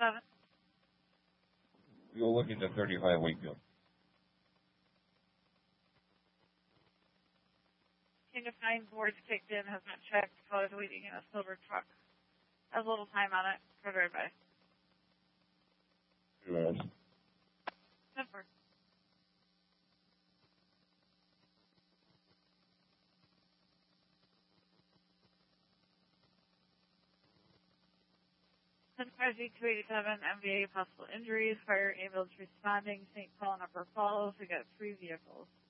287. We were looking at 35 Wakefield. King of 9 boards kicked in, has not checked. Callers waiting in a silver truck. Has a little time on it. Go right by. 2 minutes. 10-4. $287, MVA, possible injuries, fire ambulance responding, St. Paul and Upper Falls. We got 3 vehicles.